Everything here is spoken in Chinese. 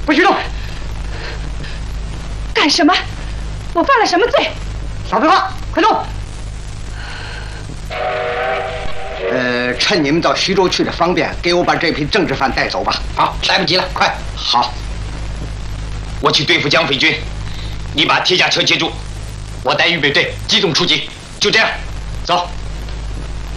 不许动！ 干什么？我犯了什么罪？ 少废话，快动！趁你们到徐州去的方便，给我把这批政治犯带走吧。 好，来不及了，快！ 好， 我去对付蒋匪军，你把铁甲车接住，我带预备队机动出击，就这样，走。